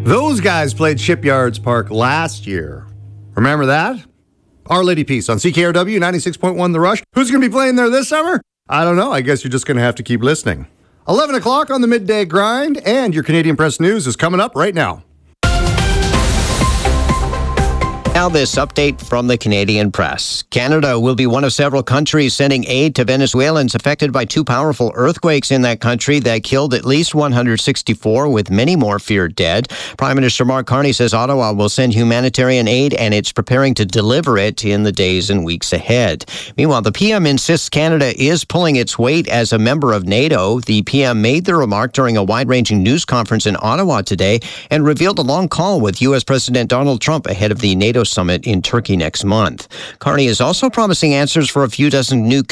Those guys played Shipyards Park last year. Remember that? Our Lady Peace on CKRW 96.1 The Rush. Who's going to be playing there this summer? I don't know. I guess you're just going to have to keep listening. 11 o'clock on the Midday Grind, and your Canadian Press News is coming up right now. Now this update from the Canadian Press. Canada will be one of several countries sending aid to Venezuelans affected by two powerful earthquakes in that country that killed at least 164, with many more feared dead. Prime Minister Mark Carney says Ottawa will send humanitarian aid, and it's preparing to deliver it in the days and weeks ahead. Meanwhile, the PM insists Canada is pulling its weight as a member of NATO. The PM made the remark during a wide-ranging news conference in Ottawa today and revealed a long call with U.S. President Donald Trump ahead of the NATO summit in Turkey next month. Carney is also promising answers for a few dozen new